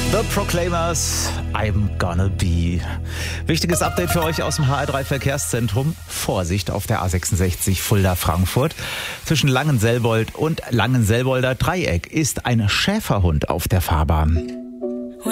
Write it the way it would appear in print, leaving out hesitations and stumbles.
The Proclaimers, I'm gonna be. Wichtiges Update für euch aus dem HR3 Verkehrszentrum. Vorsicht auf der A66 Fulda-Frankfurt. Zwischen Langenselbold und Langenselbolder Dreieck ist ein Schäferhund auf der Fahrbahn.